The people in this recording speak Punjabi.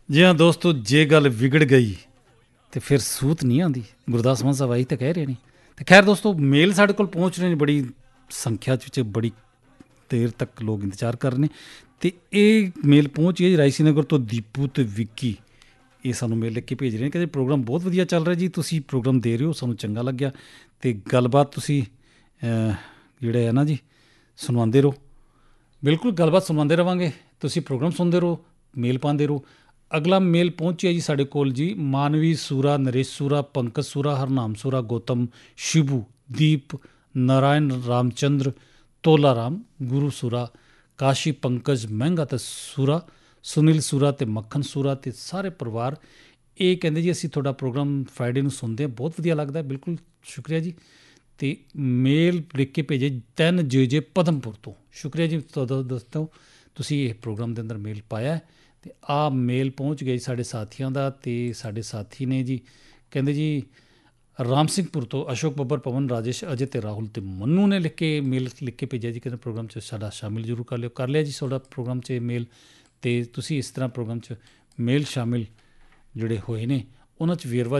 ਜੀ ਹਾਂ ਦੋਸਤੋ, ਜੇ ਗੱਲ ਵਿਗੜ ਗਈ ਤੇ ਫਿਰ ਸੂਤ ਨਹੀਂ ਆਉਂਦੀ। ਗੁਰਦਾਸ ਮਾਨ ਸਾਹਿਬ ਆਹੀ ਤਾਂ ਕਹਿ ਰਹੇ ਨੇ। ਤੇ ਖੈਰ ਦੋਸਤੋ, ਮੇਲ ਸਾਡੇ ਕੋਲ ਪਹੁੰਚ ਰਹੇ ਨੇ ਬੜੀ ਸੰਖਿਆ 'ਚ, ਵਿੱਚ ਬੜੀ ਦੇਰ ਤੱਕ ਲੋਕ ਇੰਤਜ਼ਾਰ ਕਰ ਰਹੇ ਨੇ। ਅਤੇ ਇਹ ਮੇਲ ਪਹੁੰਚ ਗਈ ਰਾਇਸੀ ਨਗਰ ਤੋਂ ਦੀਪੂ ਅਤੇ ਵਿੱਕੀ। ਇਹ ਸਾਨੂੰ ਮੇਲ ਲਿਖ ਕੇ ਭੇਜ ਰਹੇ ਨੇ, ਕਹਿੰਦੇ ਪ੍ਰੋਗਰਾਮ ਬਹੁਤ ਵਧੀਆ ਚੱਲ ਰਿਹਾ ਜੀ, ਤੁਸੀਂ ਪ੍ਰੋਗਰਾਮ ਦੇ ਰਹੇ ਹੋ, ਸਾਨੂੰ ਚੰਗਾ ਲੱਗਿਆ। ਅਤੇ ਗੱਲਬਾਤ ਤੁਸੀਂ ਜਿਹੜੇ ਹੈ ਨਾ ਜੀ ਸੁਣਵਾਉਂਦੇ ਰਹੋ। ਬਿਲਕੁਲ ਗੱਲਬਾਤ ਸੁਣਵਾਉਂਦੇ ਰਹਾਂਗੇ, ਤੁਸੀਂ ਪ੍ਰੋਗਰਾਮ ਸੁਣਦੇ ਰਹੋ, ਮੇਲ ਪਾਉਂਦੇ ਰਹੋ। ਅਗਲਾ ਮੇਲ ਪਹੁੰਚਿਆ ਜੀ ਸਾਡੇ ਕੋਲ ਜੀ, ਮਾਨਵੀ ਸੂਰਾ, ਨਰੇਸ਼ ਸੂਰਾ, ਪੰਕਜ ਸੂਰਾ, ਹਰਨਾਮ ਸੂਰਾ, ਗੌਤਮ, ਸ਼ਿਬੂ, ਦੀਪ, ਨਾਰਾਇਣ, ਰਾਮਚੰਦਰ, ਤੋਲਾ ਰਾਮ, ਗੁਰੂ ਸੂਰਾ, ਕਾਸ਼ੀ, ਪੰਕਜ, ਮਹਿੰਗਾ ਅਤੇ ਸੂਰਾ, ਸੁਨੀਲ ਸੂਰਾ ਅਤੇ ਮੱਖਣ ਸੂਰਾ ਅਤੇ ਸਾਰੇ ਪਰਿਵਾਰ। ਇਹ ਕਹਿੰਦੇ ਜੀ ਅਸੀਂ ਤੁਹਾਡਾ ਪ੍ਰੋਗਰਾਮ ਫਰਾਈਡੇ ਨੂੰ ਸੁਣਦੇ ਹਾਂ, ਬਹੁਤ ਵਧੀਆ ਲੱਗਦਾ। ਬਿਲਕੁਲ ਸ਼ੁਕਰੀਆ ਜੀ। ਅਤੇ ਮੇਲ ਲਿਖ ਕੇ ਭੇਜੇ 3 ਜੇ ਪਦਮਪੁਰ ਤੋਂ। ਸ਼ੁਕਰੀਆ ਜੀ ਤੁਹਾਡਾ ਦੋਸਤੋ, ਤੁਸੀਂ ਇਹ ਪ੍ਰੋਗਰਾਮ ਦੇ ਅੰਦਰ ਮੇਲ ਪਾਇਆ। ਅਤੇ ਆਹ ਮੇਲ ਪਹੁੰਚ ਗਿਆ ਜੀ ਸਾਡੇ ਸਾਥੀਆਂ ਦਾ। ਅਤੇ ਸਾਡੇ ਸਾਥੀ ਨੇ ਜੀ, ਕਹਿੰਦੇ ਜੀ ਰਾਮ ਸਿੰਘਪੁਰ ਤੋਂ ਅਸ਼ੋਕ, ਬੱਬਰ, ਪਵਨ, ਰਾਜੇਸ਼, ਅਜੇ ਅਤੇ ਰਾਹੁਲ ਅਤੇ ਮੰਨੂ ਨੇ ਮੇਲ ਲਿਖ ਕੇ ਭੇਜਿਆ ਜੀ, ਕਹਿੰਦੇ ਪ੍ਰੋਗਰਾਮ 'ਚ ਸਾਡਾ ਸ਼ਾਮਿਲ ਜ਼ਰੂਰ ਕਰ ਲਿਓ। ਕਰ ਲਿਆ ਜੀ ਤੁਹਾਡਾ ਪ੍ਰੋਗਰਾਮ 'ਚ ਮੇਲ। ਅਤੇ ਤੁਸੀਂ ਇਸ ਤਰ੍ਹਾਂ ਪ੍ਰੋਗਰਾਮ 'ਚ ਮੇਲ ਸ਼ਾਮਿਲ ਜਿਹੜੇ ਹੋਏ ਨੇ ਉਹਨਾਂ 'ਚ ਵੇਰਵਾ